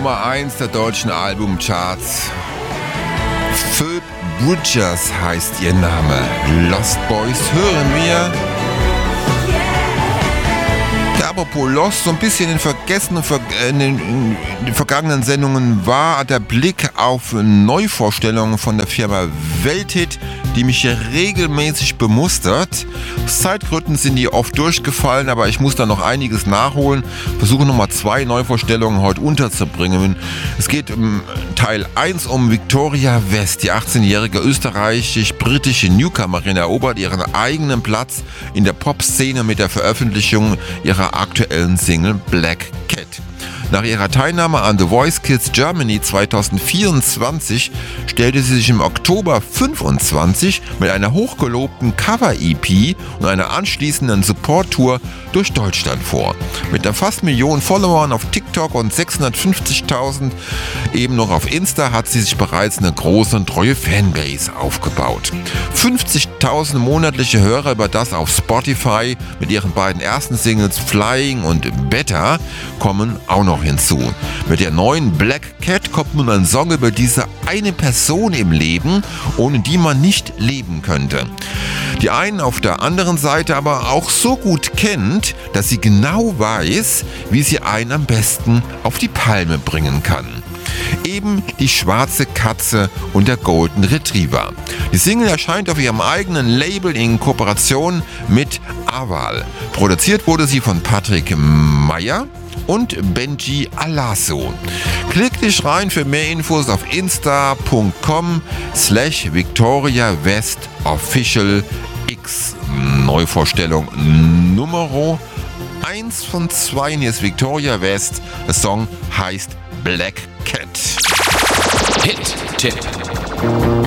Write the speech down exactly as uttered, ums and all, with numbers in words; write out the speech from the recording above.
Nummer eins der deutschen Albumcharts. Phoebe Bridgers heißt ihr Name. Lost Boys hören wir. Ja, apropos Lost, so ein bisschen in, vergessenen, in, den, in den vergangenen Sendungen war der Blick auf Neuvorstellungen von der Firma Welthit, die mich hier regelmäßig bemustert. Aus Zeitgründen sind die oft durchgefallen, aber ich muss da noch einiges nachholen. Versuche nochmal zwei Neuvorstellungen heute unterzubringen. Es geht im Teil eins um Victoria West. Die achtzehnjährige österreichisch-britische Newcomerin erobert ihren eigenen Platz in der Popszene mit der Veröffentlichung ihrer aktuellen Single Black Cat. Nach ihrer Teilnahme an The Voice Kids Germany zwanzig vierundzwanzig stellte sie sich im Oktober fünfundzwanzig mit einer hochgelobten Cover-E P und einer anschließenden Support-Tour durch Deutschland vor. Mit einer fast Million Followern auf TikTok und sechshundertfünfzigtausend eben noch auf Insta hat sie sich bereits eine große und treue Fanbase aufgebaut. fünfzigtausend monatliche Hörer über das auf Spotify mit ihren beiden ersten Singles Flying und Better kommen auch noch hinzu. Mit der neuen Black Cat kommt nun ein Song über diese eine Person im Leben, ohne die man nicht leben könnte. Die einen auf der anderen Seite aber auch so gut kennt, dass sie genau weiß, wie sie einen am besten auf die Palme bringen kann. Eben die schwarze Katze und der Golden Retriever. Die Single erscheint auf ihrem eigenen Label in Kooperation mit Aval. Produziert wurde sie von Patrick Meyer und Benji Alasso. Klick dich rein für mehr Infos auf insta.com slash Victoria West Official X. Neuvorstellung Nummer eins von zwei. Hier ist Victoria West. Der Song heißt Black Cat. Hit-Tipp.